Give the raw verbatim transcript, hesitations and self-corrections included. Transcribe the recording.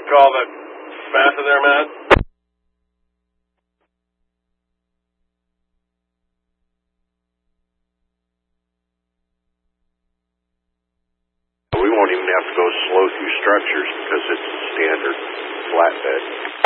Call that faster there, Matt. We won't even have to go slow through structures because it's standard flatbed.